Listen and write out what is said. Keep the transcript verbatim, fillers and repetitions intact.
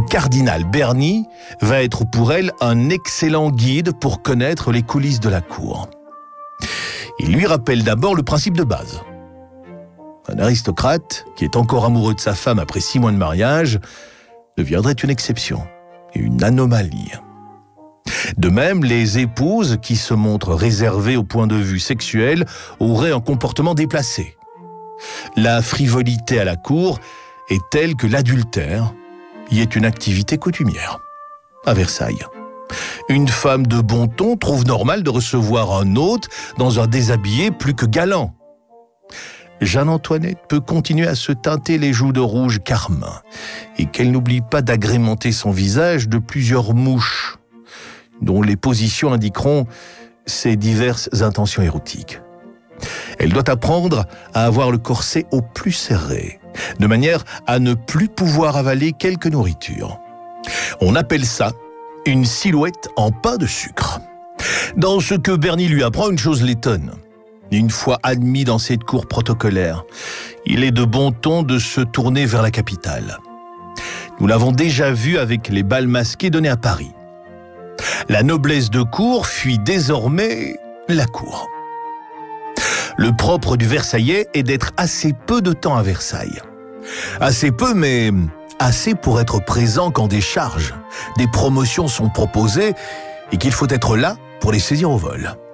cardinal Berny va être pour elle un excellent guide pour connaître les coulisses de la cour. Il lui rappelle d'abord le principe de base. Un aristocrate qui est encore amoureux de sa femme après six mois de mariage deviendrait une exception et une anomalie. De même, les épouses qui se montrent réservées au point de vue sexuel auraient un comportement déplacé. La frivolité à la cour est telle que l'adultère y est une activité coutumière. À Versailles, une femme de bon ton trouve normal de recevoir un hôte dans un déshabillé plus que galant. Jeanne-Antoinette peut continuer à se teinter les joues de rouge carmin et qu'elle n'oublie pas d'agrémenter son visage de plusieurs mouches dont les positions indiqueront ses diverses intentions érotiques. Elle doit apprendre à avoir le corset au plus serré, de manière à ne plus pouvoir avaler quelque nourriture. On appelle ça une silhouette en pain de sucre. Dans ce que Berny lui apprend, une chose l'étonne. Une fois admis dans cette cour protocolaire, il est de bon ton de se tourner vers la capitale. Nous l'avons déjà vu avec les bals masqués donnés à Paris. La noblesse de cour fuit désormais la cour. Le propre du Versaillais est d'être assez peu de temps à Versailles. Assez peu, mais assez pour être présent quand des charges, des promotions sont proposées et qu'il faut être là pour les saisir au vol.